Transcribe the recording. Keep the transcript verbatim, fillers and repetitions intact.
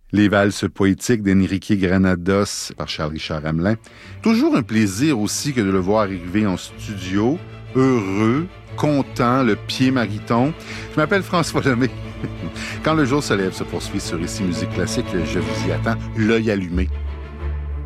Les valses poétiques d'Enrique Granados par Charles-Richard Hamelin. Toujours un plaisir aussi que de le voir arriver en studio, heureux, content, le pied mariton. Je m'appelle François Lemay. Quand le jour se lève se poursuit sur Ici Musique Classique, je vous y attends, l'œil allumé.